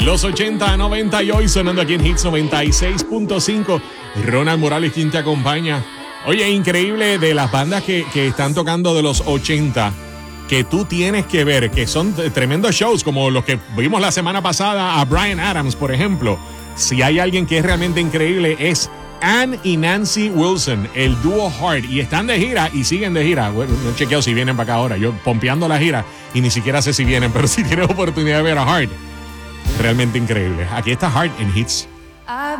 Los 80, 90 y hoy sonando aquí en Hits 96.5. Ronald Morales, quien te acompaña. Oye, increíble de las bandas que están tocando de los 80, que tú tienes que ver, que son tremendos shows, como los que vimos la semana pasada a Bryan Adams, por ejemplo. Si hay alguien que es realmente increíble, es Ann y Nancy Wilson, el dúo Heart, y están de gira y siguen de gira. Bueno, no he chequeado si vienen para acá ahora, yo pompeando la gira y ni siquiera sé si vienen, pero si tienes oportunidad de ver a Heart, realmente increíble. Aquí está Heart en Hits. I've